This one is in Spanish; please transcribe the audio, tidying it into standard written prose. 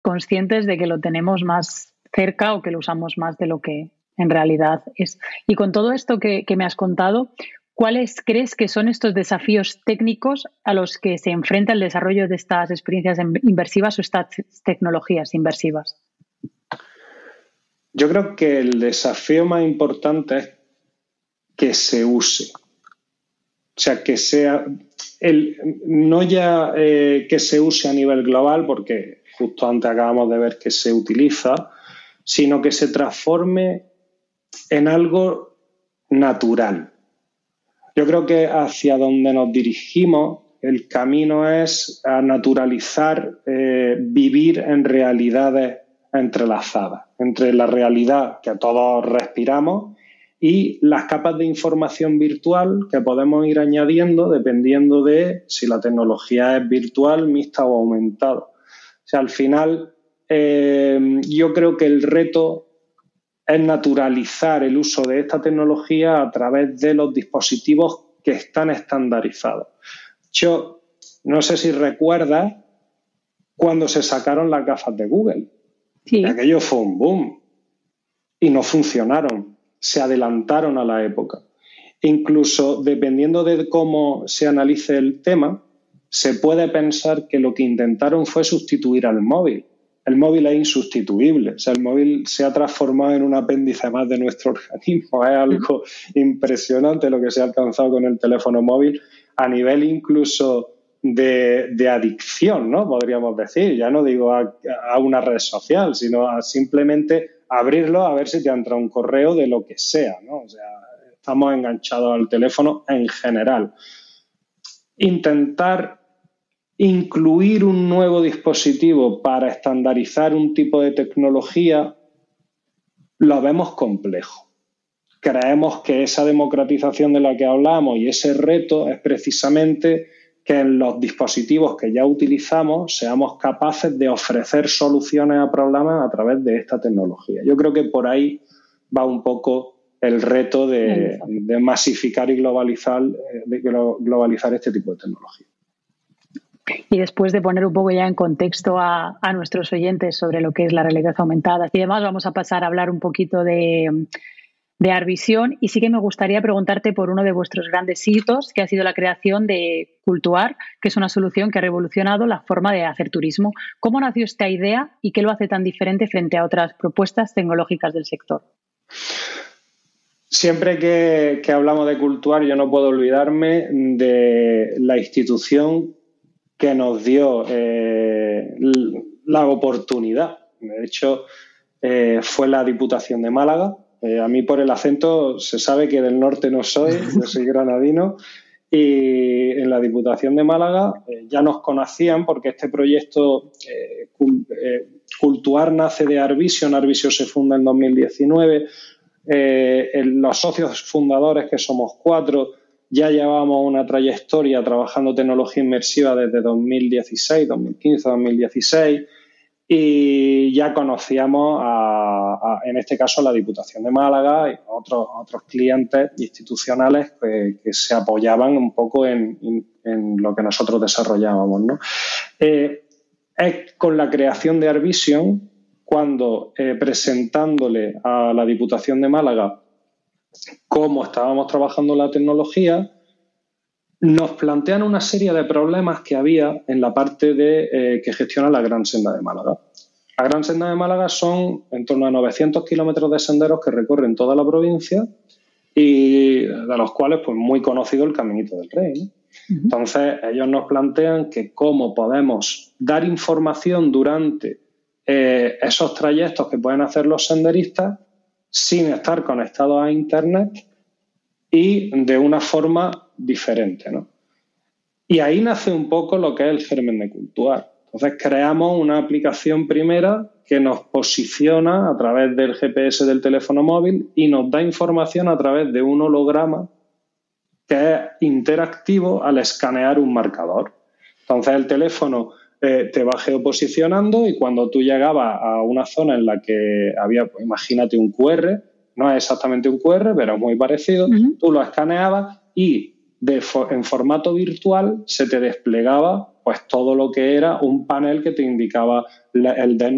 conscientes de que lo tenemos más cerca o que lo usamos más de lo que en realidad es. Y con todo esto que me has contado, ¿cuáles crees que son estos desafíos técnicos a los que se enfrenta el desarrollo de estas experiencias inmersivas o estas tecnologías inmersivas? Yo creo que el desafío más importante es que se use. O sea, que sea no ya que se use a nivel global, porque justo antes acabamos de ver que se utiliza, sino que se transforme en algo natural. Yo creo que hacia donde nos dirigimos, el camino es a naturalizar vivir en realidades entrelazadas, entre la realidad que todos respiramos y las capas de información virtual que podemos ir añadiendo dependiendo de si la tecnología es virtual, mixta o aumentada. O sea, al final, yo creo que el reto es naturalizar el uso de esta tecnología a través de los dispositivos que están estandarizados. Yo no sé si recuerdas cuando se sacaron las gafas de Google. Sí. Aquello fue un boom y no funcionaron, se adelantaron a la época. Incluso dependiendo de cómo se analice el tema, se puede pensar que lo que intentaron fue sustituir al móvil. El móvil es insustituible, o sea, el móvil se ha transformado en un apéndice más de nuestro organismo. Es algo impresionante lo que se ha alcanzado con el teléfono móvil a nivel incluso de adicción, ¿no? Podríamos decir. Ya no digo a una red social, sino a simplemente abrirlo a ver si te entra un correo de lo que sea, ¿no? O sea, estamos enganchados al teléfono en general. Intentar incluir un nuevo dispositivo para estandarizar un tipo de tecnología lo vemos complejo. Creemos que esa democratización de la que hablamos y ese reto es precisamente que en los dispositivos que ya utilizamos seamos capaces de ofrecer soluciones a problemas a través de esta tecnología. Yo creo que por ahí va un poco el reto de masificar y globalizar este tipo de tecnología. Y después de poner un poco ya en contexto a nuestros oyentes sobre lo que es la realidad aumentada y demás, vamos a pasar a hablar un poquito de ArtVision. Y sí que me gustaría preguntarte por uno de vuestros grandes hitos, que ha sido la creación de Cultuar, que es una solución que ha revolucionado la forma de hacer turismo. ¿Cómo nació esta idea y qué lo hace tan diferente frente a otras propuestas tecnológicas del sector? Siempre que hablamos de Cultuar, yo no puedo olvidarme de la institución que nos dio la oportunidad. De hecho, fue la Diputación de Málaga. A mí por el acento se sabe que del norte no soy, yo soy granadino, y en la Diputación de Málaga ya nos conocían porque este proyecto Cultuar nace de ArtVision. ArtVision se funda en 2019. Los socios fundadores, que somos 4, ya llevamos una trayectoria trabajando tecnología inmersiva desde 2016, 2015, 2016 y ya conocíamos en este caso a la Diputación de Málaga y otros clientes institucionales que se apoyaban un poco en lo que nosotros desarrollábamos, ¿no? Es con la creación de ArtVision cuando presentándole a la Diputación de Málaga cómo estábamos trabajando la tecnología, nos plantean una serie de problemas que había en la parte que gestiona la Gran Senda de Málaga. La Gran Senda de Málaga son en torno a 900 kilómetros de senderos que recorren toda la provincia y de los cuales pues muy conocido el Caminito del Rey, ¿no? Entonces ellos nos plantean que cómo podemos dar información durante esos trayectos que pueden hacer los senderistas sin estar conectados a Internet y de una forma diferente, ¿no? Y ahí nace un poco lo que es el germen de Cultuar. Entonces creamos una aplicación primera que nos posiciona a través del GPS del teléfono móvil y nos da información a través de un holograma que es interactivo al escanear un marcador. Entonces el teléfono te va geoposicionando y cuando tú llegabas a una zona en la que había, pues, imagínate un QR, no es exactamente un QR, pero es muy parecido, tú lo escaneabas y en formato virtual se te desplegaba pues todo lo que era un panel que te indicaba el